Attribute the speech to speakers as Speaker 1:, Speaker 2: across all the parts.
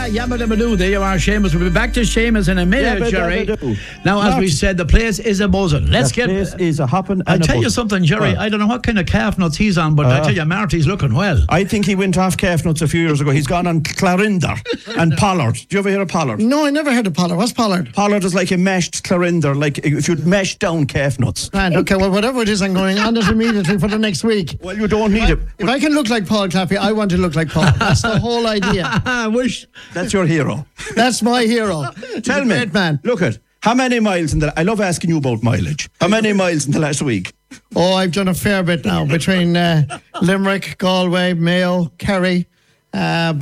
Speaker 1: Yabba dabba doo. There you are, Seamus. We'll be back to Seamus in a minute, Jerry. Now, as we said, the place is a buzzing. Let's get.
Speaker 2: The place is a hopping.
Speaker 1: I tell you something, Jerry. I don't know what kind of calf nuts he's on, but I tell you, Marty's looking well.
Speaker 2: I think he went off calf nuts a few years ago. He's gone on Clarinder and Pollard. Do you ever hear of Pollard?
Speaker 3: No, I never heard of Pollard. What's Pollard?
Speaker 2: Pollard is like a mashed Clarinder, like if you'd mash down calf nuts.
Speaker 3: Right, okay, well, whatever it is, I'm going on it immediately for the next week.
Speaker 2: Well, you don't need it.
Speaker 3: If I can look like Paul Claffey, I want to look like Paul. That's the whole idea.
Speaker 1: I wish.
Speaker 2: That's your hero.
Speaker 3: That's my hero.
Speaker 2: Tell me,
Speaker 3: great man.
Speaker 2: Look at how many miles in the. I love asking you about mileage. How many miles in the last week?
Speaker 3: Oh, I've done a fair bit now between Limerick, Galway, Mayo, Kerry. I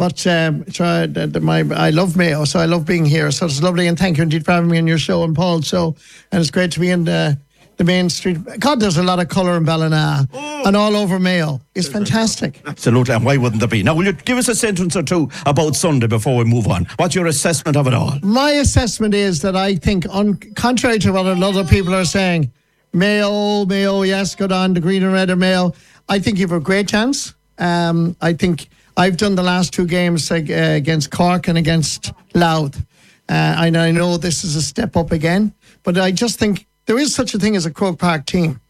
Speaker 3: love Mayo, so I love being here. So it's lovely, and thank you indeed for having me on your show and Paul's show. And it's great to be in the main street. God, there's a lot of colour in Ballina and all over Mayo. It's fantastic.
Speaker 2: Absolutely, and why wouldn't there be? Now, will you give us a sentence or two about Sunday before we move on? What's your assessment of it all?
Speaker 3: My assessment is that I think, contrary to what a lot of people are saying, Mayo, yes, good on, the green and red of Mayo. I think you have a great chance. I think I've done the last two games against Cork and against Louth. And I know this is a step up again, but I just think there is such a thing as a Croke Park team.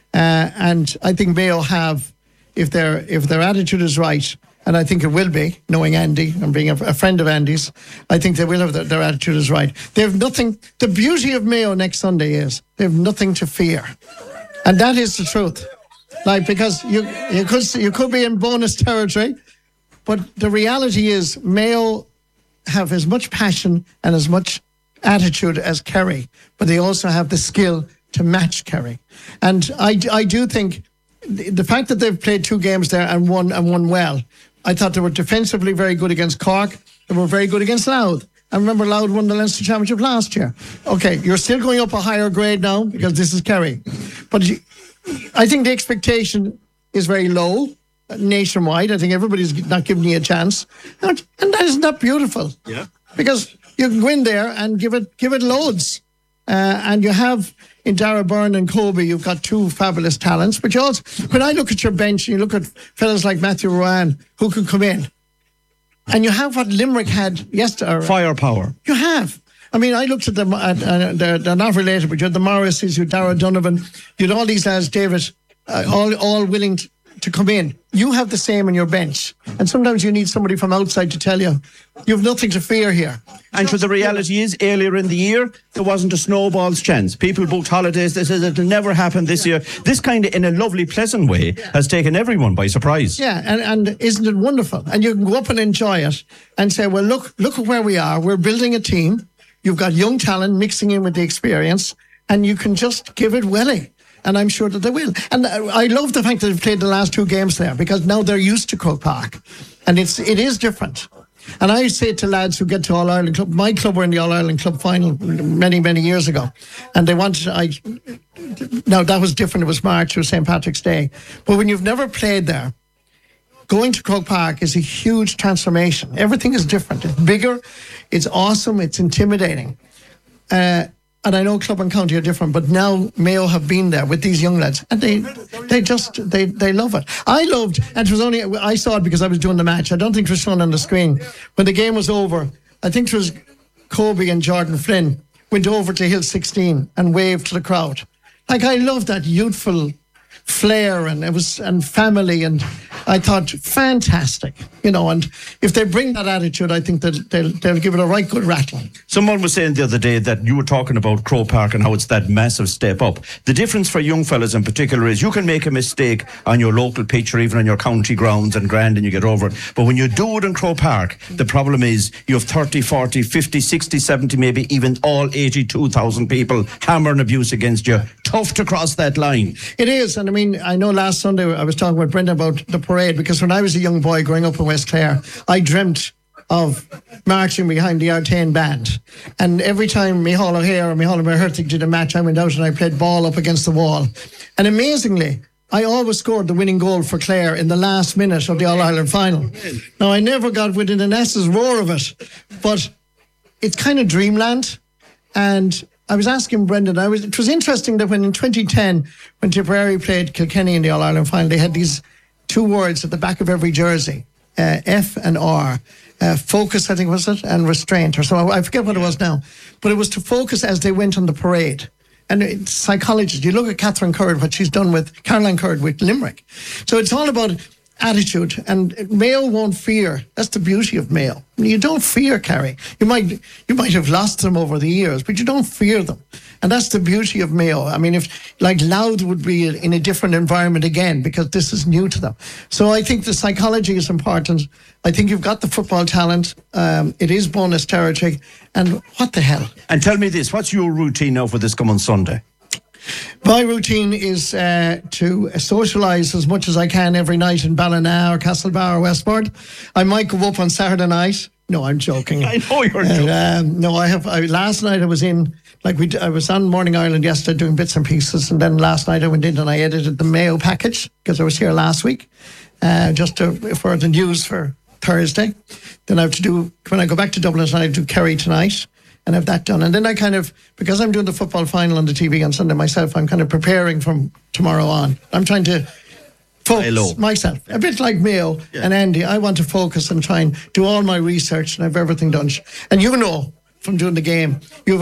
Speaker 3: And I think Mayo have, if their attitude is right, and I think it will be, knowing Andy and being a friend of Andy's, I think they will have their attitude is right. They have nothing. The beauty of Mayo next Sunday is they have nothing to fear. And that is the truth. Like, because you could be in bonus territory, but the reality is Mayo have as much passion and as much attitude as Kerry, but they also have the skill to match Kerry. And I do think the fact that they've played two games there and won well, I thought they were defensively very good against Cork. They were very good against Louth. I remember Louth won the Leinster Championship last year. Okay, you're still going up a higher grade now because this is Kerry. But I think the expectation is very low nationwide. I think everybody's not giving you a chance. And that is not beautiful. Yeah. Because you can go in there and give it loads. And you have in Dara Byrne and Kobe, you've got two fabulous talents. But you also, when I look at your bench and you look at fellas like Matthew Rowan who could come in, and you have what Limerick had yesterday.
Speaker 2: Firepower.
Speaker 3: You have. I mean, I looked at them, they're not related, but you had the Morrises, you had Dara Donovan, you had all these lads, David, all willing to come in. You have the same on your bench. And sometimes you need somebody from outside to tell you, you have nothing to fear here.
Speaker 2: And so the reality is, earlier in the year, there wasn't a snowball's chance. People booked holidays. They said it'll never happen this year. This kind of, in a lovely, pleasant way, has taken everyone by surprise.
Speaker 3: Yeah, and isn't it wonderful? And you can go up and enjoy it and say, well, look at where we are. We're building a team. You've got young talent mixing in with the experience, and you can just give it welly. And I'm sure that they will. And I love the fact that they've played the last two games there, because now they're used to Croke Park. And it is different. And I say to lads who get to All-Ireland Club, my club were in the All-Ireland Club final many, many years ago. And they wanted, now that was different, it was March, it was St. Patrick's Day. But when you've never played there, going to Croke Park is a huge transformation. Everything is different. It's bigger, it's awesome, it's intimidating. And I know Club and County are different, but now Mayo have been there with these young lads, and they love it. I loved, and it was only, I saw it because I was doing the match. I don't think it was shown on the screen. When the game was over, I think it was Kobe and Jordan Flynn went over to Hill 16 and waved to the crowd. Like, I loved that youthful flair and family, and I thought fantastic, and if they bring that attitude, I think that they'll give it a right good rattling.
Speaker 2: Someone was saying the other day that you were talking about Croke Park and how it's that massive step up. The difference for young fellas in particular is you can make a mistake on your local pitch or even on your county grounds and grand and you get over it. But when you do it in Croke Park, the problem is you have 30, 40, 50, 60, 70, maybe even all 82,000 people hammering abuse against you. Tough to cross that line.
Speaker 3: It is, and I mean, I know last Sunday I was talking with Brenda about the parade, because when I was a young boy growing up in West Clare, I dreamt of marching behind the Artane band. And every time Micheál O'Hare or Micheál O'Hertig did a match, I went out and I played ball up against the wall. And amazingly, I always scored the winning goal for Clare in the last minute of the All-Ireland final. Now, I never got within an S's roar of it, but it's kind of dreamland. And I was asking Brendan, it was interesting that when in 2010, when Tipperary played Kilkenny in the All-Ireland final, they had these two words at the back of every jersey, F and R. focus, I think was it, and restraint or so. I forget what it was now. But it was to focus as they went on the parade. And it's psychology. You look at Catherine Curd, what she's done with Caroline Curd with Limerick. So it's all about attitude, and Mayo won't fear. That's the beauty of Mayo. You don't fear Kerry. You might have lost them over the years, but you don't fear them. And that's the beauty of Mayo. I mean, if like Louth would be in a different environment again, because this is new to them. So I think the psychology is important. I think you've got the football talent. It is bonus territory. And what the hell?
Speaker 2: And tell me this, what's your routine now for this coming Sunday?
Speaker 3: My routine is to socialise as much as I can every night in Ballina or Castlebar or Westport. I might go up on Saturday night. No, I'm joking.
Speaker 2: I know you're joking.
Speaker 3: No, last night I was in, I was on Morning Ireland yesterday doing bits and pieces, and then last night I went in and I edited the Mayo package because I was here last week, for the news for Thursday. Then I have to do, when I go back to Dublin tonight, I do Kerry tonight. And have that done. And then I because I'm doing the football final on the TV on Sunday myself, I'm kind of preparing from tomorrow on. I'm trying to focus myself. A bit like Mayo and Andy, I want to focus and try and do all my research and have everything done. And from doing the game,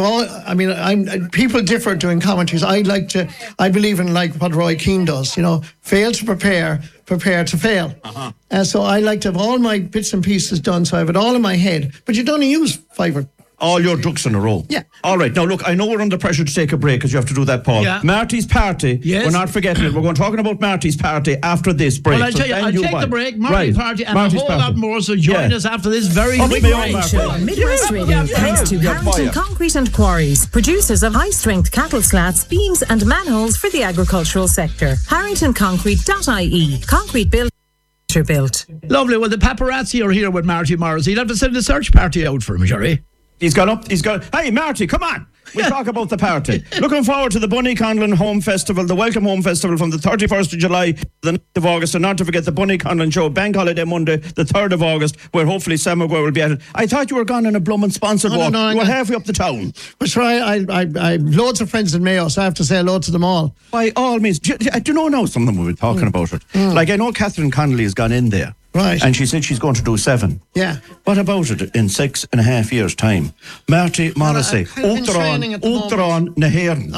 Speaker 3: people differ doing commentaries. I believe in like what Roy Keane does, fail to prepare to fail. So I like to have all my bits and pieces done, so I have it all in my head. But you don't only use 5 or
Speaker 2: all your ducks in a row.
Speaker 3: Yeah.
Speaker 2: All right. Now, look, I know we're under pressure to take a break because you have to do that, Paul.
Speaker 1: Yeah.
Speaker 2: Marty's party. Yes. We're not forgetting it. We're going talking about Marty's party after this break.
Speaker 1: Well, I'll tell you, I'll take the break, Marty's party, and Marty's a whole lot more. So join us after this very quick break.
Speaker 4: Show on Midwest Radio, thanks to Harrington Concrete and Quarries, producers of high-strength cattle slats, beams and manholes for the agricultural sector. HarringtonConcrete.ie. Concrete built.
Speaker 1: Lovely. Well, the paparazzi are here with Marty Morrissey. You'll have to send a search party out for him, Jerry.
Speaker 2: He's gone up. Hey, Marty, come on. We'll talk about the party. Looking forward to the Bunnyconlon Home Festival, the Welcome Home Festival from the 31st of July to the 9th of August. And not to forget the Bunnyconlon Show, Bank Holiday Monday, the 3rd of August, where hopefully Sam Maguire will be at it. I thought you were gone on a blooming sponsored walk. No, you were halfway up the town.
Speaker 3: But sure, I have loads of friends in Mayo, so I have to say hello to them all.
Speaker 2: By all means. Do you know now some of them will be talking about it? Like I know Catherine Connolly has gone in there.
Speaker 3: Right.
Speaker 2: And she said she's going to do 7.
Speaker 3: Yeah.
Speaker 2: What about it in 6.5 years' time? Marty Morrissey, Uachtaráin na hÉireann.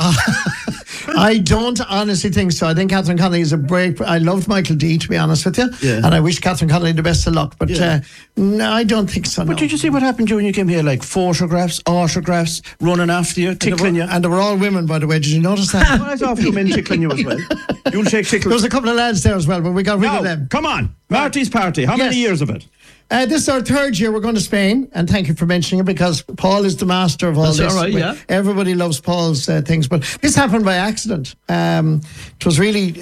Speaker 3: I don't honestly think so. I think Catherine Connolly is a break. I loved Michael D, to be honest with you. Yeah. And I wish Catherine Connolly the best of luck. But no, I don't think so.
Speaker 2: But did you see what happened to you when you came here? Like photographs, autographs, running after you, tickling you.
Speaker 3: And they were all women, by the way. Did you notice that?
Speaker 2: Well, I saw a few men tickling you as well. You'll take tickling.
Speaker 3: There was a couple of lads there as well, but we got rid of them.
Speaker 2: Come on. Marty's party. How many years of it?
Speaker 3: This is our 3rd year. We're going to Spain, and thank you for mentioning it because Paul is the master of all this.
Speaker 1: All right, yeah.
Speaker 3: Everybody loves Paul's things, but this happened by accident. It was really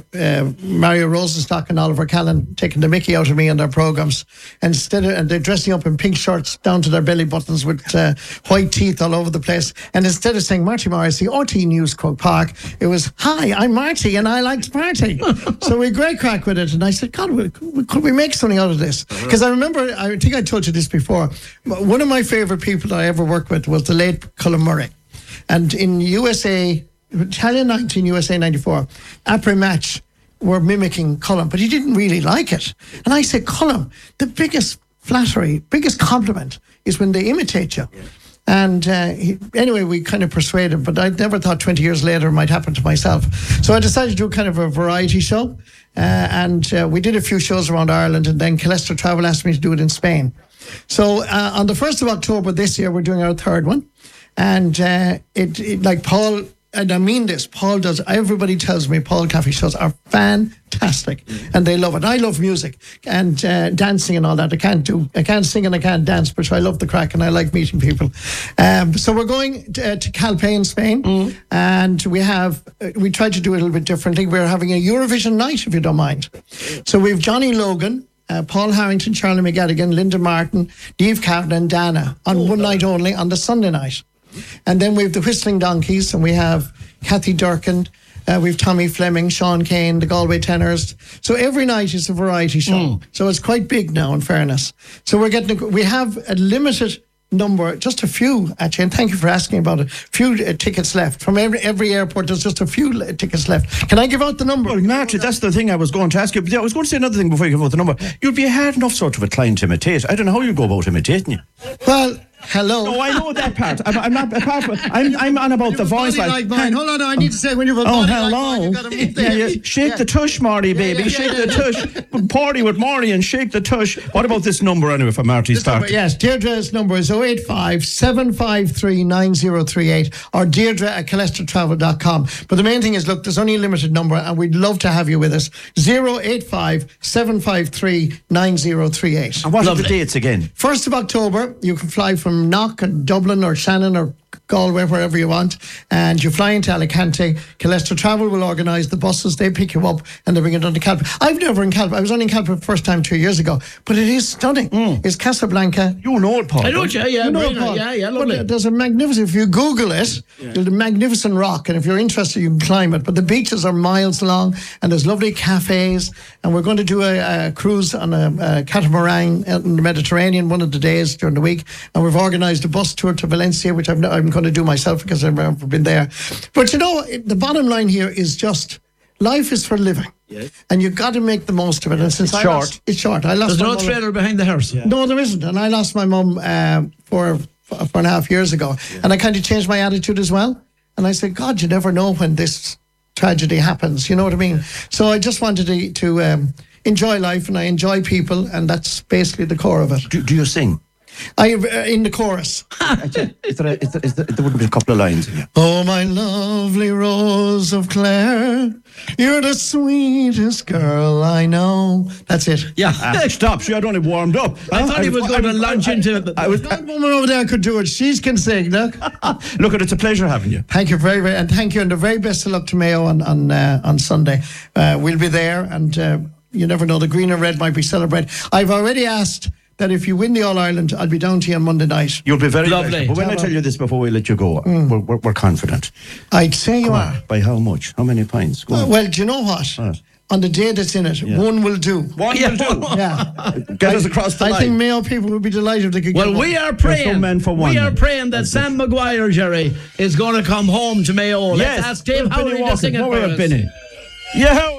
Speaker 3: Mario Rosenstock and Oliver Callan taking the mickey out of me on their programs, and they're dressing up in pink shirts down to their belly buttons with white teeth all over the place. And instead of saying Marty Morrissey, RT News Croke Park, it was, "Hi, I'm Marty, and I like to party." So we had great crack with it, and I said, "God, could we make something out of this?" Because I remember, I think I told you this before, one of my favourite people that I ever worked with was the late Colin Murray. And in Italian 19, USA 94, après-match were mimicking Colin, but he didn't really like it. And I said, Colin, the biggest flattery, biggest compliment is when they imitate you. And anyway, we kind of persuaded, but I never thought 20 years later it might happen to myself. So I decided to do kind of a variety show. And we did a few shows around Ireland, and then Calester Travel asked me to do it in Spain. So on the 1st of October this year, we're doing our 3rd one. And it like Paul, and I mean this, Paul does, everybody tells me Paul Caffey shows are fantastic and they love it. I love music and dancing and all that. I can't sing and I can't dance, but I love the crack and I like meeting people. So we're going to Calpe, Spain, and we tried to do it a little bit differently. We're having a Eurovision night, if you don't mind. So we've Johnny Logan, Paul Harrington, Charlie McGettigan, Linda Martin, Dave Kavanagh and Dana on one night only on the Sunday night. And then we have the Whistling Donkeys, and we have Kathy Durkin, we have Tommy Fleming, Sean Kane, the Galway Tenors. So every night is a variety show. So it's quite big now, in fairness. So we have a limited number, just a few actually, and thank you for asking about it. Few tickets left from every airport. There's just a few tickets left. Can I give out the number?
Speaker 2: Well, Marty, that's the thing I was going to ask you. I was going to say another thing before you give out the number. You'd be a hard enough sort of a client to imitate. I don't know how you go about imitating you.
Speaker 3: Well, hello.
Speaker 2: No, I know that part. I'm not. Apart from, I'm on about the voice.
Speaker 3: Like mine. Hold on, I need to say when you've a
Speaker 2: oh,
Speaker 3: body
Speaker 2: hello.
Speaker 3: like mine, you gotta move there.
Speaker 2: Shake the tush, Marty, baby. Shake the tush. Party with Marty and shake the tush. What about this number anyway for Marty's part?
Speaker 3: Yes, Deirdre's number is 085 753 9038 or Deirdre@CalestroTravel.com. But the main thing is, look, there's only a limited number and we'd love to have you with us. 085 753 9038.
Speaker 2: And what are the dates again?
Speaker 3: 1st of October, you can fly from Knock and Dublin or Shannon or Galway, wherever you want, and you fly into Alicante. Calestro Travel will organise the buses. They pick you up and they bring it on to Calpe. I've never in Calpe. I was only in Calpe the first time 2 years ago, but it is stunning. It's Casablanca.
Speaker 2: You know it, Paul.
Speaker 1: I know it, yeah,
Speaker 3: You know it, Paul.
Speaker 1: yeah, lovely.
Speaker 3: But there's a magnificent, if you Google it, there's a magnificent rock, and if you're interested, you can climb it. But the beaches are miles long, and there's lovely cafes, and we're going to do a cruise on a catamaran in the Mediterranean one of the days during the week, and we've organised a bus tour to Valencia, which I'm going to do myself because I've never been there. But you know, the bottom line here is just life is for living. Yes. And you've got to make the most of it. And since it's short. I lost
Speaker 1: There's
Speaker 3: my
Speaker 1: no
Speaker 3: mother.
Speaker 1: trailer behind the house. Yeah.
Speaker 3: No, there isn't. And I lost my mum 4.5 years ago. Yeah. And I kind of changed my attitude as well. And I said, God, you never know when this tragedy happens. You know what I mean? So I just wanted to enjoy life, and I enjoy people, and that's basically the core of it.
Speaker 2: Do you sing?
Speaker 3: I in the chorus.
Speaker 2: There wouldn't be a couple of lines in it.
Speaker 3: Oh, my lovely Rose of Clare, you're the sweetest girl I know. That's it.
Speaker 1: Yeah.
Speaker 2: Stop. I'd only warmed up.
Speaker 1: I thought he was going to launch into it.
Speaker 3: That woman over there could do it. She can sing, look.
Speaker 2: Look, it's a pleasure having you.
Speaker 3: Thank you very, very, and thank you, and the very best of luck to Mayo on Sunday. We'll be there, and you never know, the green and red might be celebrated. I've already asked that if you win the All-Ireland, I'll be down to you on Monday night.
Speaker 2: You'll be very
Speaker 1: lovely.
Speaker 2: But when I tell you this before we let you go, we're confident.
Speaker 3: I'd say you are.
Speaker 2: By how much? How many pints?
Speaker 3: Well, do you know what? On the day that's in it, one will do.
Speaker 2: One will do.
Speaker 3: Yeah.
Speaker 2: Get us across the line.
Speaker 3: I think Mayo people would be delighted if they could get one.
Speaker 1: We are praying. We are praying that Sam Maguire, Jerry, is going to come home to Mayo.
Speaker 2: Yes.
Speaker 1: Let's ask Dave Howley to sing it for us.
Speaker 2: Yeah.